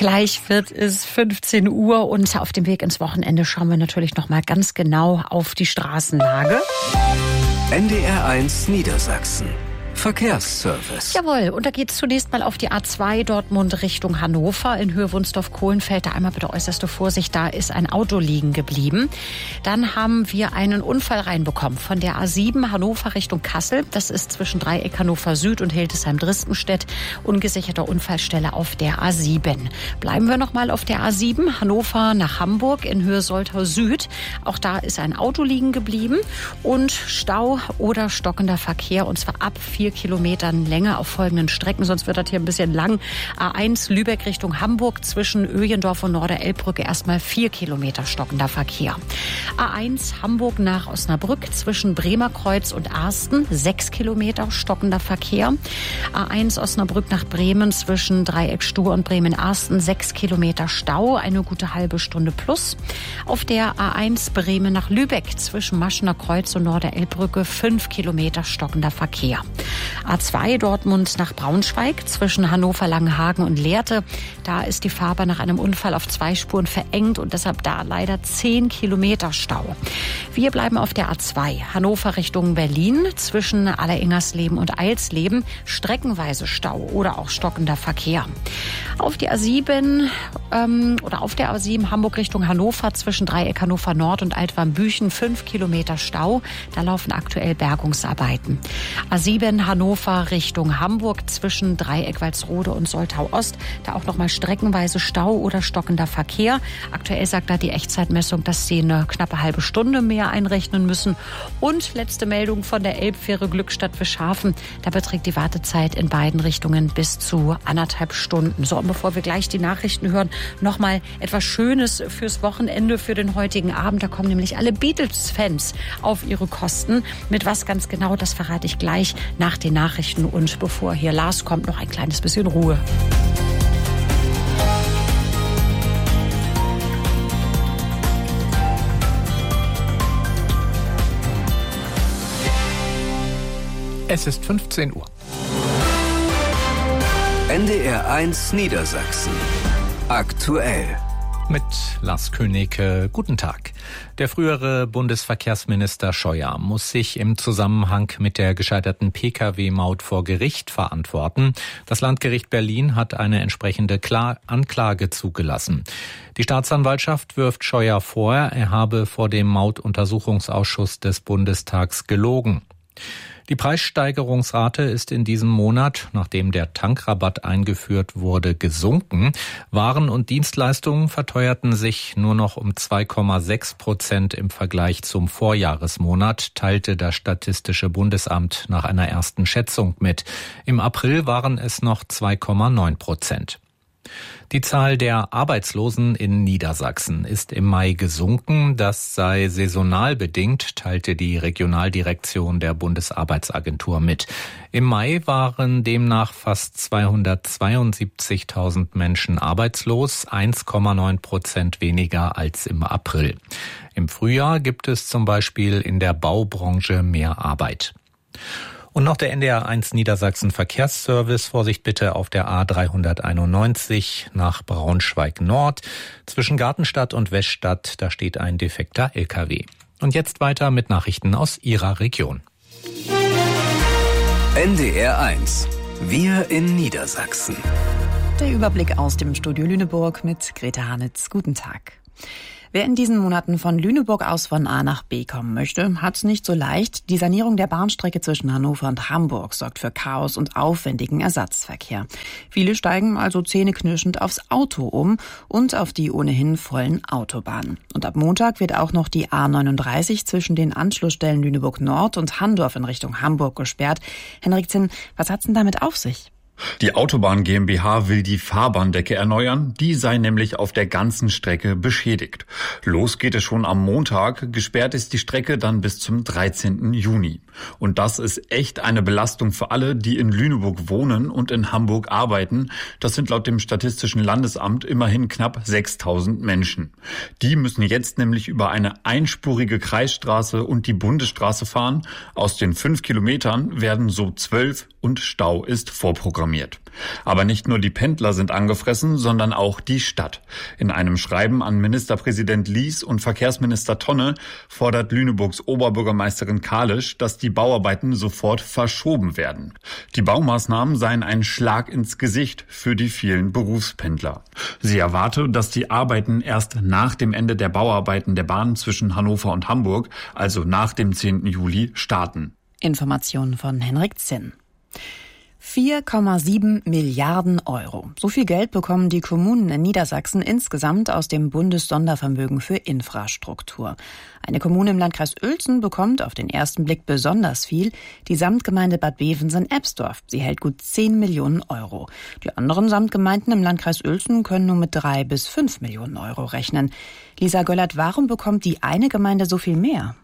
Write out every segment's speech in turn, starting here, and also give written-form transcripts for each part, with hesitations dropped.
Gleich wird es 15 Uhr und auf dem Weg ins Wochenende schauen wir natürlich noch mal ganz genau auf die Straßenlage. NDR1 Niedersachsen. Verkehrsservice. Jawohl, und da geht es zunächst mal auf die A2 Dortmund Richtung Hannover in Höhe Wunsdorf-Kohlenfeld. Da einmal bitte äußerste Vorsicht, da ist ein Auto liegen geblieben. Dann haben wir einen Unfall reinbekommen von der A7 Hannover Richtung Kassel. Das ist zwischen Dreieck Hannover Süd und Hildesheim-Dristenstedt. Ungesicherter Unfallstelle auf der A7. Bleiben wir noch mal auf der A7 Hannover nach Hamburg in Höhe Soltau Süd. Auch da ist ein Auto liegen geblieben und Stau oder stockender Verkehr, und zwar ab 4 Kilometern Länge auf folgenden Strecken, sonst wird das hier ein bisschen lang. A1 Lübeck Richtung Hamburg zwischen Öjendorf und Norderelbbrücke erstmal 4 Kilometer stockender Verkehr. A1 Hamburg nach Osnabrück zwischen Bremerkreuz und Arsten 6 Kilometer stockender Verkehr. A1 Osnabrück nach Bremen zwischen Dreieck Stuhr und Bremen-Arsten 6 Kilometer Stau, eine gute halbe Stunde plus. Auf der A1 Bremen nach Lübeck zwischen Maschener Kreuz und Norderelbbrücke 5 Kilometer stockender Verkehr. A2 Dortmund nach Braunschweig zwischen Hannover-Langenhagen und Lehrte. Da ist die Fahrbahn nach einem Unfall auf 2 Spuren verengt und deshalb da leider 10 Kilometer Stau. Wir bleiben auf der A2 Hannover Richtung Berlin zwischen Alleringersleben und Eilsleben. Streckenweise Stau oder auch stockender Verkehr. Auf die A7 auf der A7 Hamburg Richtung Hannover zwischen Dreieck Hannover Nord und Altwarmbüchen 5 Kilometer Stau. Da laufen aktuell Bergungsarbeiten. A7 Hannover Richtung Hamburg zwischen Dreieck Walsrode und Soltau Ost. Da auch nochmal streckenweise Stau oder stockender Verkehr. Aktuell sagt da die Echtzeitmessung, dass sie eine knappe halbe Stunde mehr einrechnen müssen. Und letzte Meldung von der Elbfähre Glückstadt-Wischhafen. Da beträgt die Wartezeit in beiden Richtungen bis zu 1,5 Stunden. So, und bevor wir gleich die Nachrichten hören, nochmal etwas Schönes fürs Wochenende, für den heutigen Abend. Da kommen nämlich alle Beatles-Fans auf ihre Kosten. Mit was ganz genau, das verrate ich gleich nach den Nachrichten. Und bevor hier Lars kommt, noch ein kleines bisschen Ruhe. Es ist 15 Uhr. NDR1 Niedersachsen. Aktuell. Mit Lars Königke, guten Tag. Der frühere Bundesverkehrsminister Scheuer muss sich im Zusammenhang mit der gescheiterten Pkw-Maut vor Gericht verantworten. Das Landgericht Berlin hat eine entsprechende Anklage zugelassen. Die Staatsanwaltschaft wirft Scheuer vor, er habe vor dem Mautuntersuchungsausschuss des Bundestags gelogen. Die Preissteigerungsrate ist in diesem Monat, nachdem der Tankrabatt eingeführt wurde, gesunken. Waren und Dienstleistungen verteuerten sich nur noch um 2,6% im Vergleich zum Vorjahresmonat, teilte das Statistische Bundesamt nach einer ersten Schätzung mit. Im April waren es noch 2,9%. Die Zahl der Arbeitslosen in Niedersachsen ist im Mai gesunken. Das sei saisonal bedingt, teilte die Regionaldirektion der Bundesarbeitsagentur mit. Im Mai waren demnach fast 272.000 Menschen arbeitslos, 1,9% weniger als im April. Im Frühjahr gibt es zum Beispiel in der Baubranche mehr Arbeit. Und noch der NDR1 Niedersachsen Verkehrsservice. Vorsicht bitte auf der A391 nach Braunschweig Nord. Zwischen Gartenstadt und Weststadt, da steht ein defekter LKW. Und jetzt weiter mit Nachrichten aus Ihrer Region. NDR1. Wir in Niedersachsen. Der Überblick aus dem Studio Lüneburg mit Greta Hanitz. Guten Tag. Wer in diesen Monaten von Lüneburg aus von A nach B kommen möchte, hat's nicht so leicht. Die Sanierung der Bahnstrecke zwischen Hannover und Hamburg sorgt für Chaos und aufwendigen Ersatzverkehr. Viele steigen also zähneknirschend aufs Auto um und auf die ohnehin vollen Autobahnen. Und ab Montag wird auch noch die A39 zwischen den Anschlussstellen Lüneburg Nord und Handorf in Richtung Hamburg gesperrt. Henrik Zinn, was hat's denn damit auf sich? Die Autobahn GmbH will die Fahrbahndecke erneuern, die sei nämlich auf der ganzen Strecke beschädigt. Los geht es schon am Montag, gesperrt ist die Strecke dann bis zum 13. Juni. Und das ist echt eine Belastung für alle, die in Lüneburg wohnen und in Hamburg arbeiten. Das sind laut dem Statistischen Landesamt immerhin knapp 6.000 Menschen. Die müssen jetzt nämlich über eine einspurige Kreisstraße und die Bundesstraße fahren. Aus den 5 Kilometern werden so 12 und Stau ist vorprogrammiert. Aber nicht nur die Pendler sind angefressen, sondern auch die Stadt. In einem Schreiben an Ministerpräsident Lies und Verkehrsminister Tonne fordert Lüneburgs Oberbürgermeisterin Kalisch, dass die Bauarbeiten sofort verschoben werden. Die Baumaßnahmen seien ein Schlag ins Gesicht für die vielen Berufspendler. Sie erwarte, dass die Arbeiten erst nach dem Ende der Bauarbeiten der Bahn zwischen Hannover und Hamburg, also nach dem 10. Juli, starten. Informationen von Henrik Zinn. 4,7 Milliarden Euro. So viel Geld bekommen die Kommunen in Niedersachsen insgesamt aus dem Bundessondervermögen für Infrastruktur. Eine Kommune im Landkreis Uelzen bekommt auf den ersten Blick besonders viel, die Samtgemeinde Bad Bevensen-Ebsdorf. Sie hält gut 10 Millionen Euro. Die anderen Samtgemeinden im Landkreis Uelzen können nur mit 3 bis 5 Millionen Euro rechnen. Lisa Göllert, warum bekommt die eine Gemeinde so viel mehr?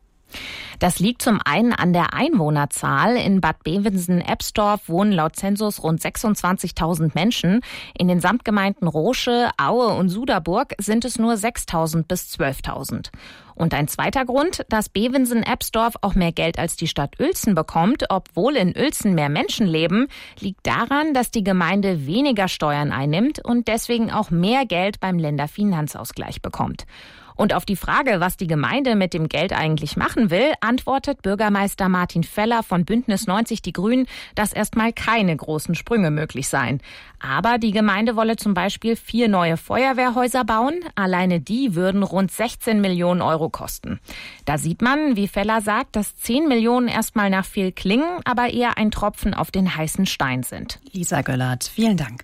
Das liegt zum einen an der Einwohnerzahl. In Bad Bevensen-Ebsdorf wohnen laut Zensus rund 26.000 Menschen. In den Samtgemeinden Rohsche, Aue und Suderburg sind es nur 6.000 bis 12.000. Und ein zweiter Grund, dass Bevensen-Ebsdorf auch mehr Geld als die Stadt Uelzen bekommt, obwohl in Uelzen mehr Menschen leben, liegt daran, dass die Gemeinde weniger Steuern einnimmt und deswegen auch mehr Geld beim Länderfinanzausgleich bekommt. Und auf die Frage, was die Gemeinde mit dem Geld eigentlich machen will, antwortet Bürgermeister Martin Feller von Bündnis 90 Die Grünen, dass erstmal keine großen Sprünge möglich seien. Aber die Gemeinde wolle zum Beispiel 4 neue Feuerwehrhäuser bauen. Alleine die würden rund 16 Millionen Euro kosten. Da sieht man, wie Feller sagt, dass 10 Millionen erstmal nach viel klingen, aber eher ein Tropfen auf den heißen Stein sind. Lisa Göllert, vielen Dank.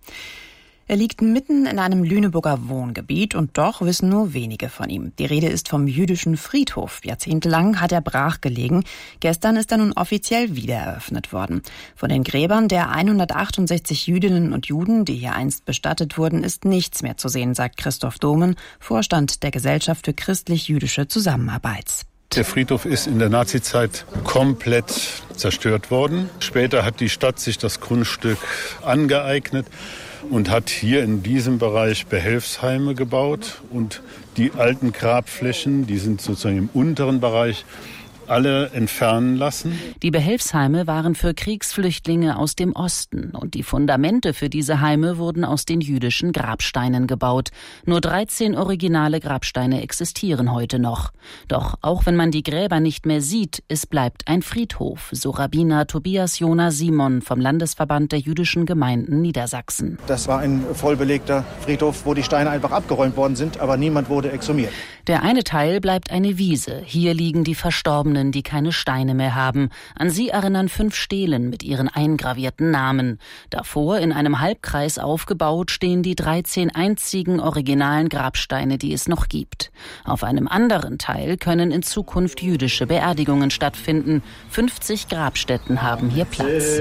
Er liegt mitten in einem Lüneburger Wohngebiet und doch wissen nur wenige von ihm. Die Rede ist vom jüdischen Friedhof. Jahrzehntelang hat er brach gelegen. Gestern ist er nun offiziell wieder eröffnet worden. Von den Gräbern der 168 Jüdinnen und Juden, die hier einst bestattet wurden, ist nichts mehr zu sehen, sagt Christoph Domen, Vorstand der Gesellschaft für christlich-jüdische Zusammenarbeit. Der Friedhof ist in der Nazizeit komplett zerstört worden. Später hat die Stadt sich das Grundstück angeeignet und hat hier in diesem Bereich Behelfsheime gebaut. Und die alten Grabflächen, die sind sozusagen im unteren Bereich, alle entfernen lassen. Die Behelfsheime waren für Kriegsflüchtlinge aus dem Osten und die Fundamente für diese Heime wurden aus den jüdischen Grabsteinen gebaut. Nur 13 originale Grabsteine existieren heute noch. Doch auch wenn man die Gräber nicht mehr sieht, es bleibt ein Friedhof, so Rabbiner Tobias Jona Simon vom Landesverband der jüdischen Gemeinden Niedersachsen. Das war ein vollbelegter Friedhof, wo die Steine einfach abgeräumt worden sind, aber niemand wurde exhumiert. Der eine Teil bleibt eine Wiese. Hier liegen die Verstorbenen, die keine Steine mehr haben. An sie erinnern 5 Stelen mit ihren eingravierten Namen. Davor, in einem Halbkreis aufgebaut, stehen die 13 einzigen originalen Grabsteine, die es noch gibt. Auf einem anderen Teil können in Zukunft jüdische Beerdigungen stattfinden. 50 Grabstätten haben hier Platz.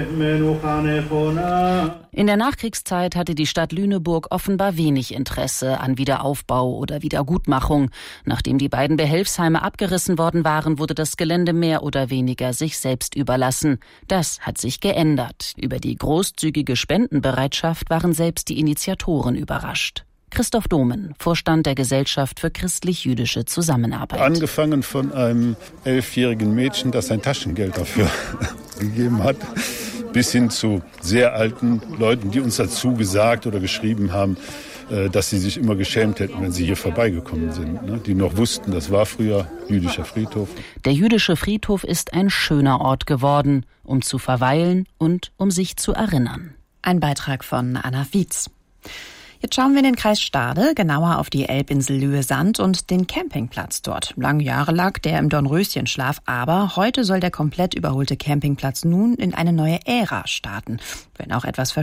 In der Nachkriegszeit hatte die Stadt Lüneburg offenbar wenig Interesse an Wiederaufbau oder Wiedergutmachung. Nachdem die beiden Behelfsheime abgerissen worden waren, wurde das Gelände mehr oder weniger sich selbst überlassen. Das hat sich geändert. Über die großzügige Spendenbereitschaft waren selbst die Initiatoren überrascht. Christoph Domen, Vorstand der Gesellschaft für christlich-jüdische Zusammenarbeit. Angefangen von einem 11-jährigen Mädchen, das sein Taschengeld dafür gegeben hat, bis hin zu sehr alten Leuten, die uns dazu gesagt oder geschrieben haben, dass sie sich immer geschämt hätten, wenn sie hier vorbeigekommen sind. Die noch wussten, das war früher jüdischer Friedhof. Der jüdische Friedhof ist ein schöner Ort geworden, um zu verweilen und um sich zu erinnern. Ein Beitrag von Anna Wietz. Jetzt schauen wir in den Kreis Stade, genauer auf die Elbinsel Lühe-Sand und den Campingplatz dort. Lange Jahre lag der im Dornröschenschlaf, aber heute soll der komplett überholte Campingplatz nun in eine neue Ära starten. Wenn auch etwas